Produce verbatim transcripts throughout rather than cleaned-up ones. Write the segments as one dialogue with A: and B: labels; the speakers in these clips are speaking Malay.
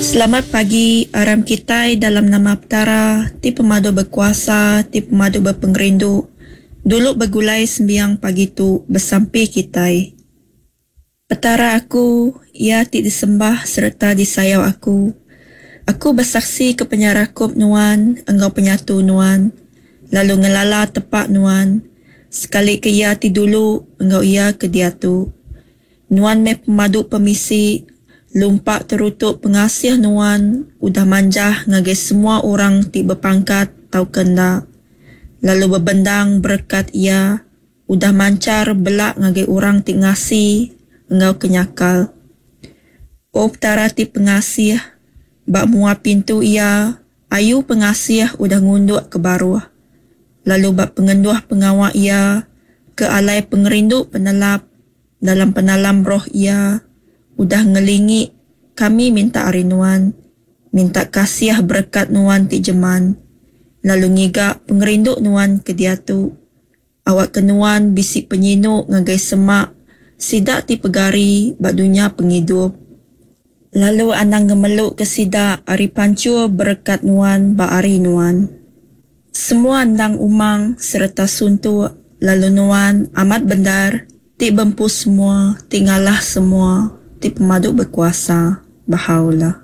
A: Selamat pagi, aram kitai dalam nama Petara, ti pemadu berkuasa, ti pemadu berpengerindu. Dulu bergulai sembiang pagi tu bersampai kitai. Petara aku, ia ti disembah serta disayau aku. Aku bersaksi ke penyarakup nuan, engkau penyatu nuan. Lalu ngelala tepak nuan. Sekali ke ia ti dulu, engkau ia ke dia tu. Nuan me pemadu pemisi, lumpak terutuk pengasih nuan, udah manjah ngagai semua orang ti berpangkat tau kenda. Lalu berbendang berkat ia, udah mancar belak ngagai orang ti ngasih, engkau kenyakal. Oh Petara ti pengasih, bak mua pintu ia, ayu pengasih udah ngunduk ke baruh. Lalu bak pengenduh pengawak ia, ke alai pengerindu penelap, dalam penalam roh ia, udah ngelingi kami minta arinuan, minta kasih berkat nuan ti jeman. Lalu ngigak pengerinduk nuan ke dia tu. Awak kenuan bisik penyinuk ngagai semak, sidak ti pegari bak dunia penghidup. Lalu anang ngemeluk ke sidak ari pancur berkat nuan bak ari nuan. Semua andang umang serta suntuk, lalu nuan amat bendar, ti bempu semua, tinggalah semua, ti pemadu berkuasa, bahaulah.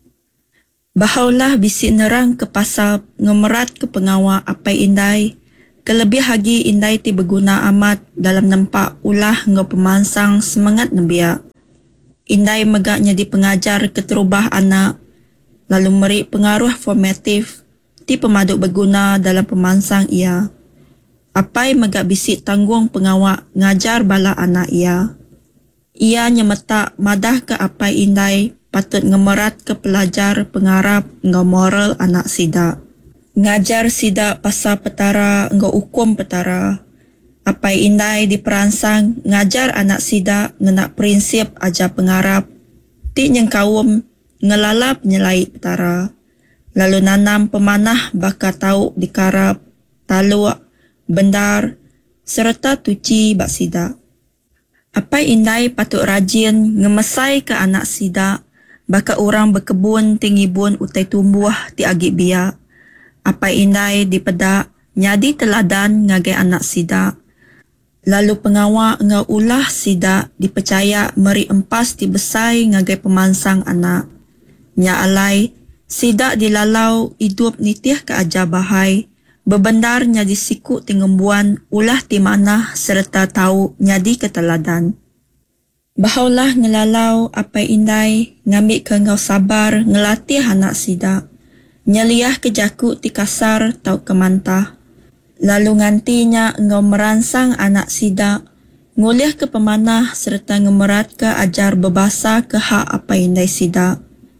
A: Bahaulah bisik nerang ke pasal ngemerat ke pengawak apai indai, kelebih hagi indai ti berguna amat dalam nampak ulah ngau pemansang semangat nebiak. Indai megaknya di pengajar keterubah anak, lalu meri pengaruh formatif, ti pemadu berguna dalam pemansang ia. Apai megak bisik tanggung pengawak ngajar bala anak ia. Ia nyemetak madah ke apai indai patut ngemerat ke pelajar pengarap ngau moral anak sidak. Ngajar sidak pasal Petara ngau hukum Petara. Apai indai diperansang ngajar anak sidak ngenak prinsip ajar pengarap. Ti nyeng kawum ngelalap nyelai Petara. Lalu nanam pemanah baka tau dikarap, taluk, bendar, serta tuci bak sidak. Apai indai patut rajin ngemesai ke anak sidak, baka orang berkebun tingibun utai tumbuh ti agik biak. Apai indai dipedak nyadi teladan ngagai anak sidak. Lalu pengawak ngau ulah sidak dipercaya meri empas ti besai ngagai pemansang anak. Nya alai, sidak dilalau hidup nitih ke ajar bahai, bebendar nyadi siku tingembuan ulah ti manah serta tahu nyadi keteladan. Bahaulah ngelalau apai indai ngambil ke ngau sabar ngelatih anak sidak. Nyeliah ke jaku ti kasar tau kemantah. Lalu ngantinya ngau meransang anak sidak, nguliah ke pemanah serta ngemerat ke ajar bebasa ke hak apai indai sidak.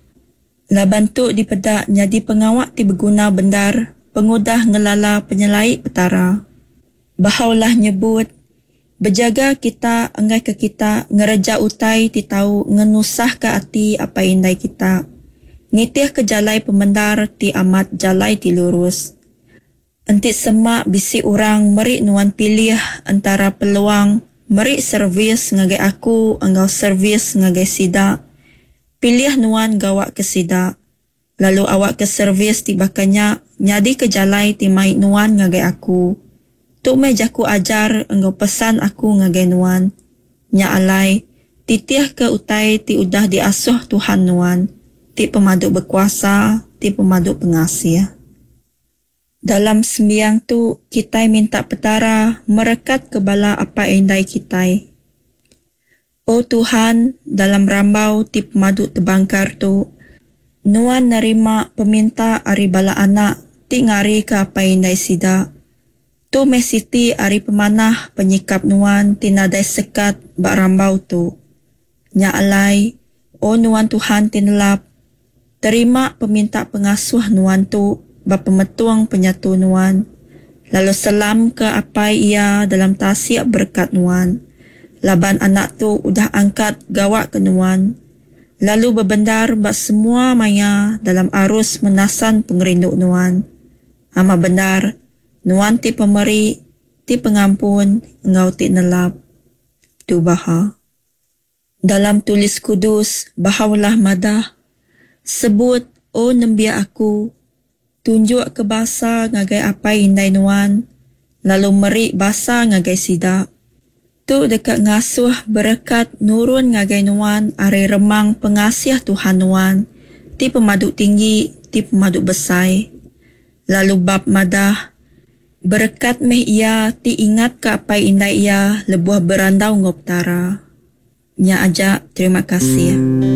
A: Lah bantu dipedak nyadi pengawak ti berguna bendar, pengudah ngelala penyelai Petara. Bahaulah nyebut, berjaga kita enggai ke kita ngereja utai ti tahu ngenusah ke hati apa indai kita. Ngitih ke jalai pemendar ti amat jalai ti lurus. Entik semak bisi orang meri nuan pilih antara peluang meri servis ngagai aku engkau servis ngagai sidak. Pilih nuan gawak ke sidak. Lalu awak ke servis ti bakanya nyadi ke jalai ti mai nuan ngagai aku. Tuk mejaku ajar engkau pesan aku ngagai nuan. Nya alai, titih ke utai ti udah diasuh Tuhan nuan. Ti pemadu berkuasa, ti pemadu pengasih. Dalam sembiang tu, kita minta Petara merekat ke bala apa indai kitai. Oh Tuhan, dalam rambau ti pemadu terbangkar tu, nuan nerima peminta ari bala anak ti ngari ke apa indai sidak. Tu mesiti ari pemanah penyikap nuan tinadai sekat bak rambau tu. Nya alai, oh nuan Tuhan tinelap, terima peminta pengasuh nuan tu bak pemetuang penyatu nuan. Lalu selam ke apa ia dalam tasik berkat nuan. Laban anak tu udah angkat gawak ke nuan. Lalu berbendar bak semua maya dalam arus menasan pengerinduk nuan. Ama benar, nuan ti pemeri, ti pengampun, engkau ti nelap. Tu baha. Dalam tulis kudus, bahaulah madah, Sebut o nambia aku, tunjuk ke basa ngagai apai indai nuan, lalu meri basa ngagai sida. Tu dekat ngasuh berkat nurun ngagai nuan are remang pengasih Tuhan nuan, ti pemaduk tinggi, ti pemaduk besai. Lalu bab madah, berkat meh ia ti ingat ke apai indai ia lebuah berandau ngoptara. Nya aja, terima kasih.